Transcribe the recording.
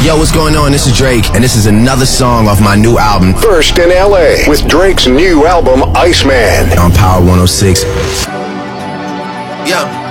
Yo, what's going on? This is Drake, and this is another song off my new album, First in LA, with Drake's new album, Iceman. on Power 106. Yeah.